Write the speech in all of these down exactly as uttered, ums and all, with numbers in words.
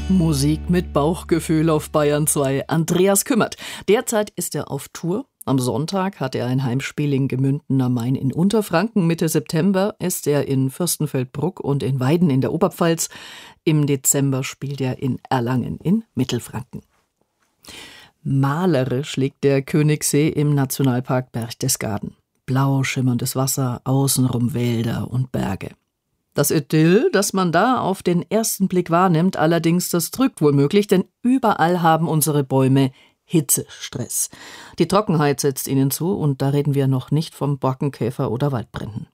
Musik mit Bauchgefühl auf Bayern zwei. Andreas Kümmert. Derzeit ist er auf Tour. Am Sonntag hat er ein Heimspiel in Gemünden am Main in Unterfranken. Mitte September ist er in Fürstenfeldbruck und in Weiden in der Oberpfalz. Im Dezember spielt er in Erlangen in Mittelfranken. Malerisch liegt der Königssee im Nationalpark Berchtesgaden. Blau schimmerndes Wasser, außenrum Wälder und Berge. Das Idyll, das man da auf den ersten Blick wahrnimmt, allerdings, das trügt womöglich, denn überall haben unsere Bäume Hitzestress. Die Trockenheit setzt ihnen zu und da reden wir noch nicht vom Borkenkäfer oder Waldbränden.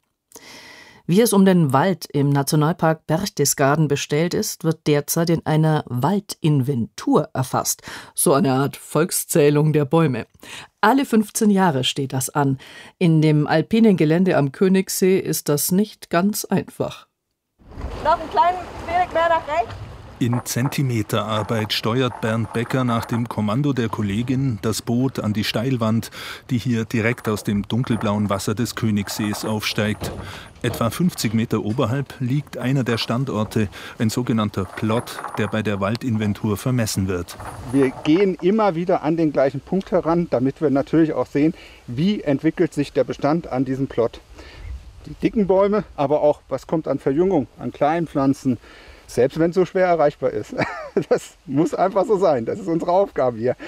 Wie es um den Wald im Nationalpark Berchtesgaden bestellt ist, wird derzeit in einer Waldinventur erfasst. So eine Art Volkszählung der Bäume. Alle fünfzehn Jahre steht das an. In dem alpinen Gelände am Königssee ist das nicht ganz einfach. Noch einen kleinen Weg mehr nach rechts. In Zentimeterarbeit steuert Bernd Becker nach dem Kommando der Kollegin das Boot an die Steilwand, die hier direkt aus dem dunkelblauen Wasser des Königssees aufsteigt. Etwa fünfzig Meter oberhalb liegt einer der Standorte, ein sogenannter Plot, der bei der Waldinventur vermessen wird. Wir gehen immer wieder an den gleichen Punkt heran, damit wir natürlich auch sehen, wie entwickelt sich der Bestand an diesem Plot. Die dicken Bäume, aber auch was kommt an Verjüngung, an kleinen Pflanzen. Selbst wenn es so schwer erreichbar ist. Das muss einfach so sein. Das ist unsere Aufgabe hier.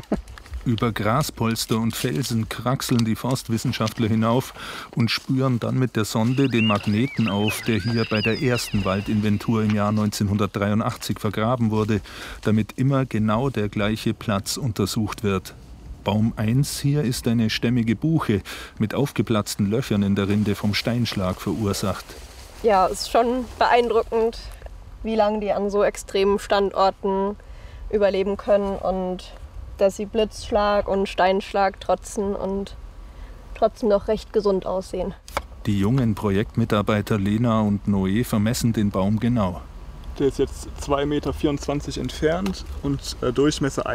Über Graspolster und Felsen kraxeln die Forstwissenschaftler hinauf und spüren dann mit der Sonde den Magneten auf, der hier bei der ersten Waldinventur im Jahr neunzehnhundertdreiundachtzig vergraben wurde, damit immer genau der gleiche Platz untersucht wird. Baum eins hier ist eine stämmige Buche mit aufgeplatzten Löchern in der Rinde vom Steinschlag verursacht. Ja, es ist schon beeindruckend, wie lange die an so extremen Standorten überleben können und dass sie Blitzschlag und Steinschlag trotzen und trotzdem noch recht gesund aussehen. Die jungen Projektmitarbeiter Lena und Noé vermessen den Baum genau. Der ist jetzt zwei Meter vierundzwanzig entfernt und äh, Durchmesser